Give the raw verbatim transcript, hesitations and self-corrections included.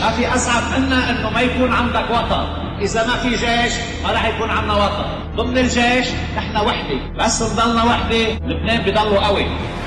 ما في أصعب منا إنه ما يكون عندك وطن. إذا ما في جيش ما راح يكون عندنا وطن. ضمن الجيش نحن وحدة، بس نضلنا وحدة لبنان بضلوا قوي.